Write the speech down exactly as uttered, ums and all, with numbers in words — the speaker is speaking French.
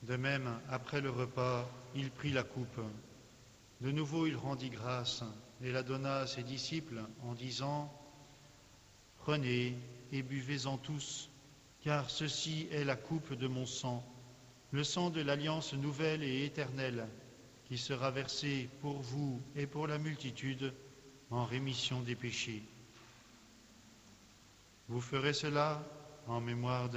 De même, après le repas, il prit la coupe. De nouveau, il rendit grâce et la donna à ses disciples en disant : « Prenez et buvez-en tous, car ceci est la coupe de mon sang, le sang de l'alliance nouvelle et éternelle, qui sera versé pour vous et pour la multitude en rémission des péchés. Vous ferez cela en mémoire de moi. »